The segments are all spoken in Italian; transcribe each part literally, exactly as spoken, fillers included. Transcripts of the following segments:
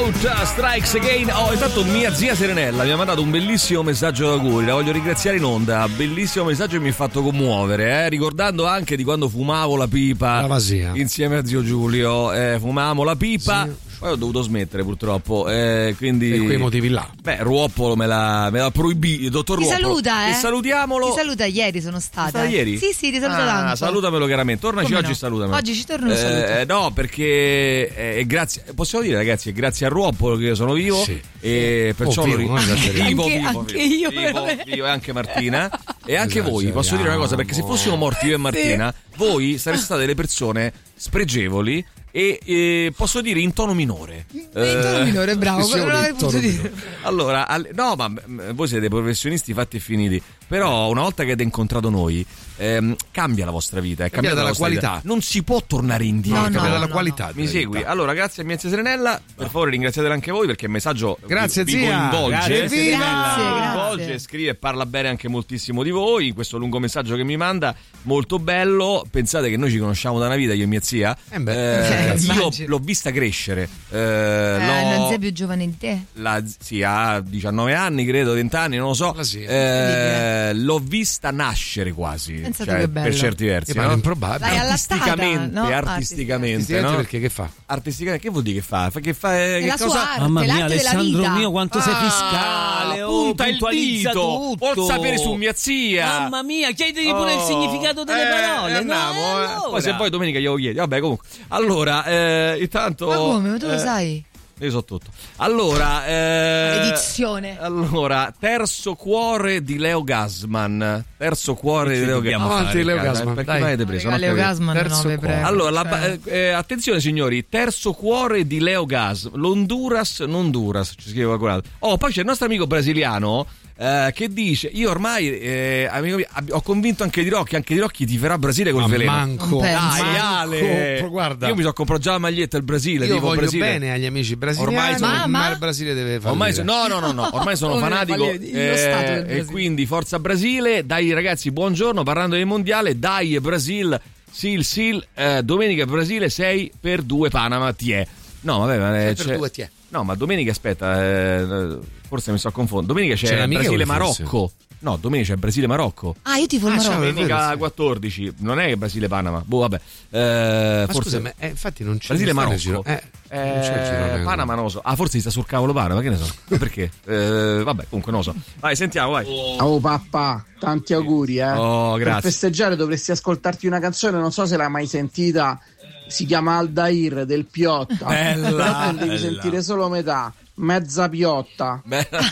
Out Strikes Again. Oh, intanto mia zia Serenella mi ha mandato un bellissimo messaggio d'auguri, la voglio ringraziare in onda. Bellissimo messaggio che mi ha fatto commuovere, eh? Ricordando anche di quando fumavo la pipa insieme a zio Giulio, eh, fumavamo la pipa. Zio. Poi ho dovuto smettere purtroppo, eh, quindi per quei motivi là. Beh, Ruoppolo me l'ha, me l'ha proibito, il dottor Ti Ruoppolo. saluta, eh? E salutiamolo. Ti saluta, ieri sono stata. Stata ieri? Sì, sì, ti saluta ah, tanto. Salutamelo chiaramente. Tornaci Come oggi, no? salutamelo. Oggi ci torno un saluto. Eh, no, perché è grazie, possiamo dire ragazzi, è grazie a Ruoppolo che io sono vivo, sì. E perciò oh, vivo, lo ri- anche, vivo, anche, vivo, anche vivo, io vivo, vivo, e anche Martina e anche voi. Posso dire una cosa, perché se fossimo morti io e Martina, sì. voi sareste state delle persone spregevoli e eh, posso dire in tono minore. In tono minore, bravo, quello l'avrei potuto dire. Allora, al, no, ma voi siete professionisti fatti e finiti, però una volta che avete incontrato noi ehm, cambia la vostra vita, è cambiata la qualità. Vita. Non si può tornare indietro. No, no, cambia no, la no, qualità. no. Mi segui? Vita. Allora, grazie a mia zia Serenella, per favore ringraziatela anche voi perché il messaggio grazie, vi, zia. vi coinvolge, grazie, grazie, coinvolge, grazie. scrive e parla bene anche moltissimo di voi in questo lungo messaggio che mi manda, molto bello. Pensate che noi ci conosciamo da una vita, io e mia zia. Eh beh, eh, eh, io l'ho vista crescere. Eh, eh, l'ho... non sei più giovane di te? La, sì, ha diciannove anni, credo, venti anni, non lo so. Sì. Eh, l'ho vista nascere quasi, cioè, per certi versi. Ma no? è improbabile. L'hai Artisticamente, allattata, no? artisticamente, no? Perché che fa? Artisticamente, che vuol dire che fa? Che fa eh, che la cosa? sua arte, Mamma mia, l'arte della Alessandro vita. mio, quanto sei Ah, fiscale! Oh, punta il puntualizza dito. tutto. Vuol sapere su mia zia. Mamma mia, chiediti pure Oh, il significato delle eh, parole. Andiamo, no, eh. allora. Poi se poi domenica glielo chiedi. Vabbè, comunque. Allora, eh, intanto. Ma come? Ma tu eh, lo sai? Io so tutto. Allora, eh, Edizione. Allora, terzo cuore di Leo Gassman. Terzo cuore Che di Leo dobbiamo Gassman. Avanti, Leo Riccardo, Gassman, perché dai. mai avete preso? Raga, Non ho Leo capito. Gassman, Terzo no, ve cuore. prego. Allora, la, Cioè, eh, eh, attenzione signori, terzo cuore di Leo Gas, l'Honduras, non Honduras, ci scrive qualcun altro. Oh, poi c'è il nostro amico brasiliano eh, che dice, io ormai eh, amico mio, ho convinto anche Di Rocchi, anche Di Rocchi ti farà Brasile col Ma veleno. manco, Non penso. Dai, manco, Ale, guarda. io mi sono comprato già la maglietta del Brasile, Io tipo voglio Brasile. bene agli amici brasiliani, Ormai sono- ma, ma- il Brasile deve fallire. Ormai so- no, no, no, no, ormai sono Come fanatico fallire? Lo Stato del eh, e Brasile. quindi forza Brasile, dai ragazzi, buongiorno, parlando del mondiale, dai Brasil, sil sil, eh, domenica Brasile sei per due Panama, ti è. No, vabbè, ma eh, sei per c'è- due ti è. No, ma domenica aspetta, eh, forse mi sto a confondere. Domenica c'è, C'è l'amichevole, Brasile-Marocco. No, domenica c'è Brasile-Marocco. Ah, io ti Ah, il ciao, Marocco. è Domenica vero, sì. quattordici, non è Brasile-Panama. Boh, vabbè. Eh, Ma forse scusa, ma, eh, infatti non c'è Brasile-Marocco. il giro. Eh, Eh, non c'è il girone. Panama non lo so. Ah, forse sta sul cavolo Panama, che ne so. Perché? Eh, vabbè, comunque non lo so. Vai, sentiamo, vai. Oh papà, tanti auguri, eh. Oh, Per grazie. festeggiare dovresti ascoltarti una canzone, non so se l'hai mai sentita, si chiama Aldair del Piotta. Bella, Però te ne devi bella. sentire solo metà, mezza Piotta. Beh, eh,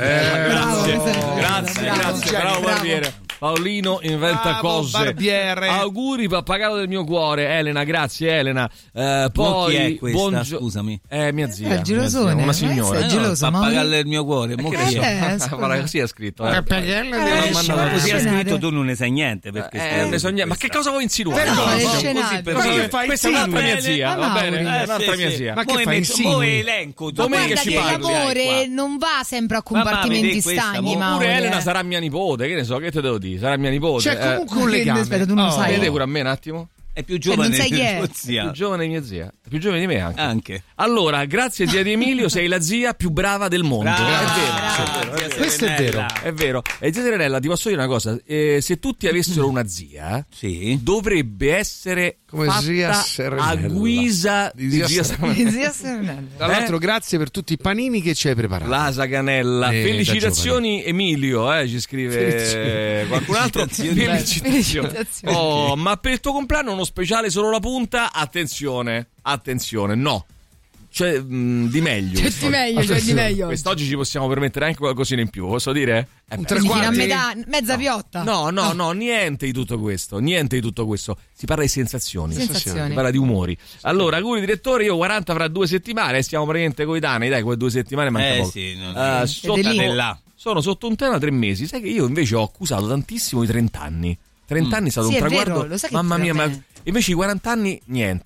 Bravo, grazie, bravo, grazie, bravo, grazie, bravo bravo. Barbiere. Paolino inventa Bravo, cose. Barbiere. Auguri pappagallo del mio cuore, Elena, grazie Elena. Eh, poi chi è questa, buongio- scusami? Eh, mia zia. Eh, il gelosone. mia zia, una Eh, signora. sei geloso, ma- Pappagallo del mio cuore. Mo Che chi ne so? Eh, Ah, scusa. guarda, così è scritto. Eh. Pappagallo Eh, di- eh, mandato scenare. Così è scritto, tu non ne sai niente. Perché Eh, stai- ne so niente. Ma che cosa vuoi insinuare? Vergogna. No, le così scenate. per Ma dire. come fai Questa è un'altra insieme? mia zia, Ma va bene? Mauri. È un'altra Eh, mia sì, zia. sì. Ma che Poi fai metto- insieme? poi elenco. Ma Domenica guarda ci che parli, l'amore qua. non va sempre a Mamma, compartimenti vedi questa, stagni, mo- Mauri. Pure eh. Elena sarà mia nipote, che ne so, che te devo dire? Sarà mia nipote. C'è eh. comunque un Che- legame. aspetta, tu non Oh. sai. Vedete pure a me un attimo? È più Cioè, giovane non sai chi di è? tua Più zia. giovane di mia zia, è più giovane di me anche. Anche. Allora, grazie zia di Emilio, sei la zia più brava del mondo. Brava, è vero, brava, è vero, zia Questo è Serenella. vero. è vero. E zia Serenella, ti posso dire una cosa, eh, se tutti avessero una zia, Sì. dovrebbe essere Come fatta zia Serenella. a guisa Di di zia zia Serenella. Serenella. Zia Serenella. Tra l'altro, grazie per tutti i panini che ci hai preparato. La Saganella, Eh, felicitazioni Emilio, eh, ci scrive Felicitazioni. qualcun altro. Felicitazioni. Felicitazioni. Felicitazioni. Oh, ma per il tuo compleanno uno speciale solo la punta? Attenzione, attenzione, no. C'è mh, di meglio. C'è di meglio, c'è di meglio. Quest'oggi ci possiamo permettere anche qualcosina in più, posso dire? Eh, Un beh. tre Quindi fino a quarti? metà, mezza piotta. No, no, no, niente di tutto questo, niente di tutto questo. Si parla di sensazioni. Sensazioni. Si parla di umori. Allora, auguri direttore, io quaranta fra due settimane, stiamo praticamente coetanei, dai, quelle due settimane manca Eh poco. sì, non- Eh, sotto- lì. State là. sono sotto un tema tre mesi. Sai che io invece ho accusato tantissimo i trenta anni. trenta anni è stato Sì, un è traguardo. vero, lo sai che mamma per mia, ma me- invece i quaranta anni niente.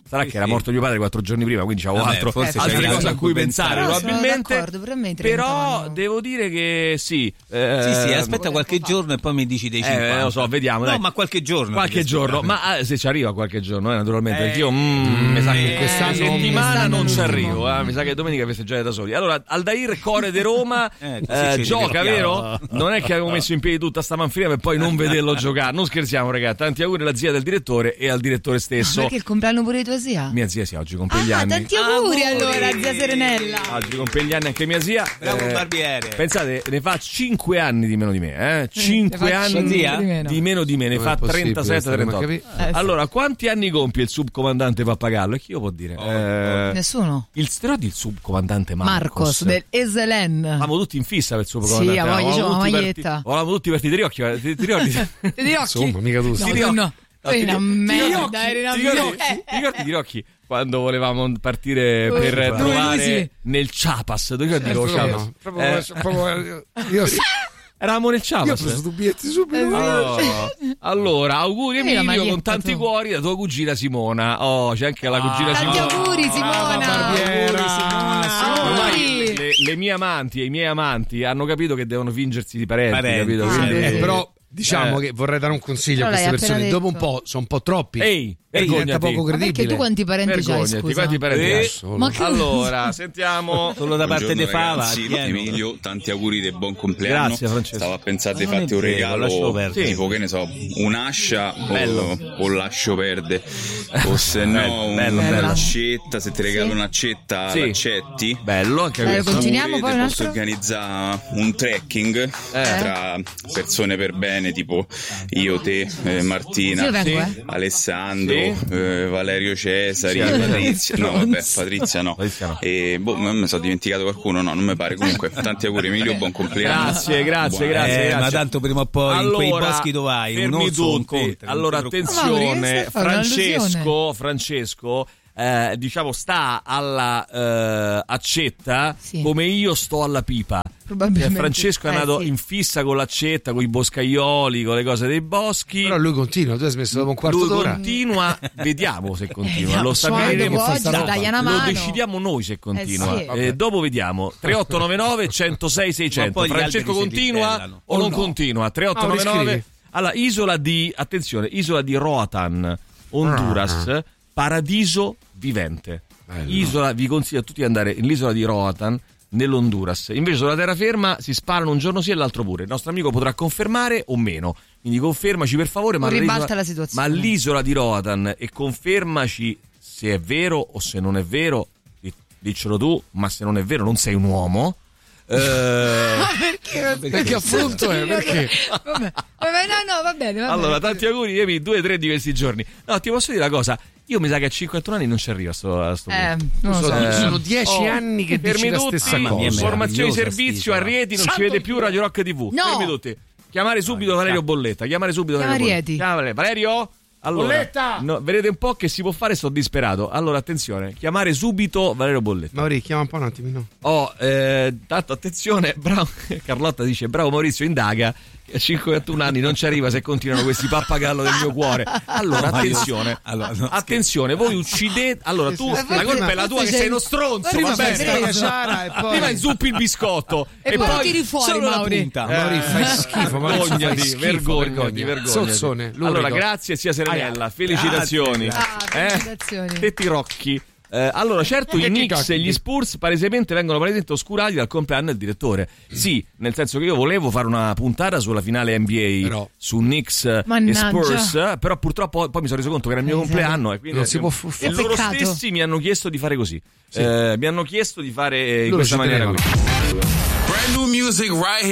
Sarà sì, che era sì. morto mio padre quattro giorni prima, quindi c'avevo Vabbè, altro, forse altre c'hai cose a altro cui cui pensare pensare. probabilmente. Sono d'accordo, per me i trenta Però vanno. devo dire che sì. Eh, Sì, sì, aspetta qualche giorno e poi mi dici dei cinquanta. Eh, lo so, vediamo. No, dai. ma qualche giorno. Qualche giorno, ma ah, se ci arriva qualche giorno, eh, naturalmente. Eh, Perché io mm, mi sa che eh, questa eh, settimana quest'anno non ci l'ultimo. arrivo. Eh. Mi sa che domenica festeggiate da soli. Allora, Aldair Core de Roma Eh, così eh, ci gioca, divertiamo. vero? Non è che avevo messo in piedi tutta sta manfrina per poi non vederlo giocare. Non scherziamo, ragazzi. Tanti auguri alla zia del direttore e al direttore stesso. Perché il compleanno pure di tua zia? Mia zia sì, oggi compie gli Ah, anni. tanti auguri Auguri. allora, zia Serenella. Oggi compie gli anni anche mia zia. Bravo Eh, barbiere. Pensate, ne fa cinque anni di meno di me, eh? cinque ne fa anni cinque zia? di meno. di meno di me, ne Non fa è possibile, trentasette staremo a trentotto. capire. Eh, sì. Allora, quanti anni compie il subcomandante Pappagallo? E chi lo può dire? Eh, Nessuno. il steroide il subcomandante Marcos. Marcos del Eselen. Eravamo tutti in fissa per il subcomandante. Sì, a voglia, Eravamo c'ho una tutti maglietta. parti- Eravamo tutti per i tirocchi. Ti, ti ricordi? Ti dirò chi? Insomma, mica tu. No, Sì. no, no. No, Sei ti- una ti merda, ricordi- eri una ti ricordi- merda. ti ricordi di Rocchi quando volevamo partire Lui- per lui- trovare lui sì. nel Chiapas? Tu ricordi lo No, Chiapas? no, proprio- Eh, proprio- io, eravamo nel io ho Chiapas. preso due biglietti subito. Oh. Allora, auguri Io la Emilio maglietta, con tanti tu. cuori da tua cugina Simona. Oh, c'è anche la cugina Tanti Simona. auguri Simona. barbiera. Auguri. Le, le mie amanti e i miei amanti hanno capito che devono fingersi di parenti, Parenti, capito? ah, Quindi- Eh, però diciamo Eh. che vorrei dare un consiglio Però a queste l'hai persone. appena Dopo un detto. po' sono un po' troppi. Ehi, E diventa vergognati. poco Ma perché credibile. tu quanti parenti c'hai, Vergognati, scusa? quanti parenti Eh. hai? Solo. Ma che- Allora, sentiamo. Solo da parte Buongiorno, di Fava. ragazzi, pieno. Emilio, tanti auguri di buon compleanno. Grazie, Francesco. Stavo a pensare di Non è farti un vero, lascialo regalo perdere. tipo, che ne so, un'ascia Bello. o, o lascio perdere, o se no Bello, bello, una bello. accetta, se ti regalo Sì. un'accetta Sì. l'accetti. Bello, anche Dai, questo. continuiamo, Se poi un posso altro? organizzare un trekking tra persone per bene, tipo io, te, eh, Martina, Io vengo, Sì. eh. Alessandro, Sì. eh, Valerio Cesari, Sì, Patrizia. No, vabbè, Stronzo. Patrizia no. Patrizia no. E boh, ma mi sono dimenticato qualcuno, no, non mi pare. Comunque, tanti auguri Emilio, buon compleanno. Grazie, grazie, Buona- grazie, Eh, grazie. ma tanto prima o poi in quei boschi dove vai un fermi orso, un tutti. conte, non Allora, ti preoccupare. Mauri, attenzione, stai a fare Francesco, Francesco eh, diciamo sta alla eh, accetta Sì. come io sto alla pipa. Probabilmente. Eh, Francesco è Eh, andato sì. in fissa con l'accetta, con i boscaioli, con le cose dei boschi. Però lui continua, tu hai smesso dopo un quarto Lui d'ora. continua, vediamo se continua. Vediamo. Lo stabiliremo. Dopo oggi roba. dagli una Lo mano. decidiamo noi se continua. Eh sì. Eh, dopo vediamo. tre otto nove nove, centosei, seicento. Ma poi gli Francesco altri si continua ribellano. o O non no? continua? tre otto nove Mauri, nove. scrivi. Allora, isola di attenzione, isola di Roatan, Honduras, paradiso vivente. Bello. Isola, vi consiglio a tutti di andare nell'isola di Roatan, nell'Honduras. Invece sulla terraferma si sparano un giorno sì e l'altro pure. Il nostro amico potrà confermare o meno. Quindi confermaci per favore, ma, O ribalta all'isola- la situazione. ma all'isola di Roatan, e confermaci se è vero o se non è vero. di- Diccelo tu, ma se non è vero non sei un uomo. Eh, Perché? Perché affronto è? Perché? Vabbè. Vabbè, no, no, va bene, va allora, bene. tanti auguri, Emi, due o tre di questi giorni. No, ti posso dire una cosa. Io mi sa che a cinquantuno anni non ci arrivo a sto, a sto Eh, punto. non lo so. Sono, Eh, sono dieci oh, anni che dici fermi la tutti, stessa Mamma mia, cosa. informazioni, meravigliosa servizio, st'isola. a Rieti, non si Santo vede più Radio Rock tivù. No. Fermi tutti. Chiamare subito Valerio Bolletta, chiamare subito Chiama Valerio Rieti. Bolletta. Chiamare Valerio? Allora, Bolletta! no, vedete un po' che si può fare, sto disperato. Allora, attenzione, chiamare subito Valerio Bolletta. Mauri, chiama un po' un attimino. Oh, eh, tanto attenzione, bravo, Carlotta dice, bravo Maurizio, indaga, che a cinquantuno anni non ci arriva se continuano questi pappagallo del mio cuore. Allora, No, io- attenzione, allora, no, attenzione, voi uccidete, allora tu, sì, sì. la colpa è la tua che sei uno stronzo, Prima va fai bene? sta caciara e poi... Prima inzuppi il biscotto E poi lo tiri fuori, solo la Mauri. punta. Mauri, fai schifo, Mauri, fai Vergognati, schifo, vergognati, vergogna. vergognati. Sozzone, lurico. Allora, grazie sia Serenella, felicitazioni. Ah, Eh? felicitazioni. Tetti Rocchi. Eh, allora, certo, i Knicks e gli Spurs palesemente vengono palesemente oscurati dal compleanno del direttore. Sì, nel senso che io volevo fare una puntata sulla finale N B A Però- su Knicks e Mannaggia. Spurs, eh, però purtroppo poi mi sono reso conto che era il mio Eh, compleanno e quindi Non si può fu- e loro Peccato. stessi mi hanno chiesto di fare così. Eh, mi hanno chiesto di fare in Loro questa ci maniera tenevano. qui. Brand new music right here.